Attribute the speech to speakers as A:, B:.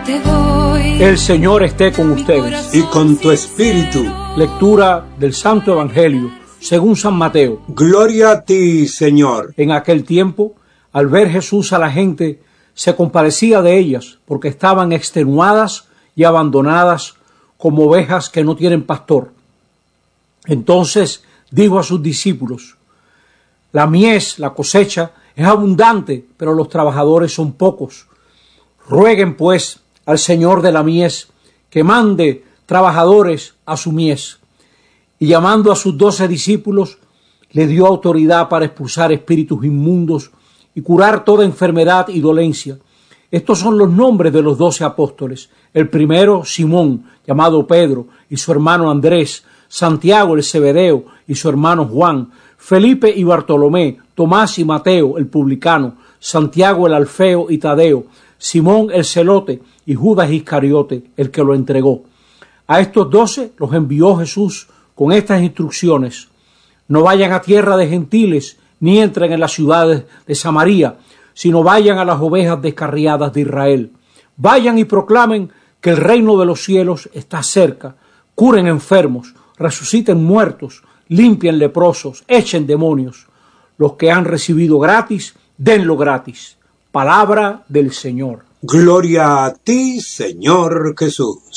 A: te doy.
B: El Señor esté con ustedes.
C: Y con tu espíritu.
B: Lectura del Santo Evangelio según San Mateo.
C: Gloria a ti, Señor.
B: En aquel tiempo, al ver Jesús a la gente, se compadecía de ellas, porque estaban extenuadas y abandonadas como ovejas que no tienen pastor. Entonces dijo a sus discípulos: la mies, la cosecha, es abundante, pero los trabajadores son pocos. Rueguen, pues, al Señor de la mies que mande trabajadores a su mies. Y llamando a sus 12 discípulos, le dio autoridad para expulsar espíritus inmundos y curar toda enfermedad y dolencia. Estos son los nombres de los 12 apóstoles. El primero, Simón, llamado Pedro, y su hermano Andrés; Santiago el Zebedeo y su hermano Juan; Felipe y Bartolomé; Tomás y Mateo el publicano; Santiago el Alfeo y Tadeo; Simón el Celote y Judas Iscariote, el que lo entregó. A estos 12 los envió Jesús con estas instrucciones: no vayan a tierra de gentiles, ni entren en las ciudades de Samaria, sino vayan a las ovejas descarriadas de Israel. Vayan y proclamen que el reino de los cielos está cerca. Curen enfermos, resuciten muertos, limpien leprosos, echen demonios. Los que han recibido gratis, denlo gratis. Palabra del Señor.
C: Gloria a ti, Señor Jesús.